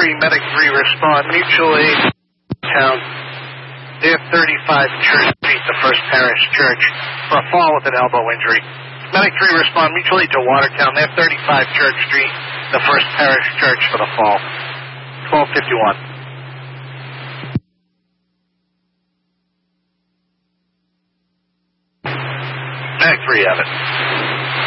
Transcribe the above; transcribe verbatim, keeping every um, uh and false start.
three, Medic three, respond. Mutual aid, town. They're thirty-five Church Street, the First Parish Church, for a fall with an elbow injury. Medic three, respond. Mutual aid to Watertown. They're thirty-five Church Street, the First Parish Church, for the fall. twelve fifty-one. Medic three, have it.